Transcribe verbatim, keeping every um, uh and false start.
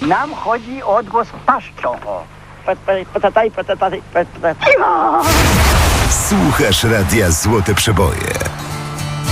Nam chodzi o odgłos paszczą. O. Patataj, patataj, patataj. Słuchasz Radia Złote Przeboje.